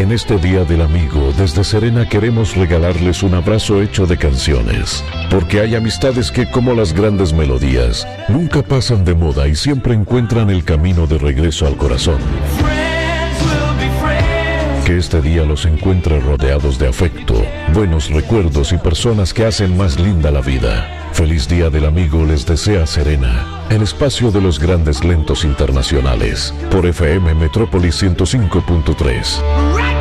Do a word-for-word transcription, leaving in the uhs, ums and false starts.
En este Día del Amigo, desde Serena queremos regalarles un abrazo hecho de canciones, porque hay amistades que, como las grandes melodías, nunca pasan de moda y siempre encuentran el camino de regreso al corazón. Que este día los encuentre rodeados de afecto, buenos recuerdos y personas que hacen más linda la vida. Feliz Día del Amigo les desea Serena, el espacio de los grandes lentos internacionales, por F M Metrópolis ciento cinco punto tres.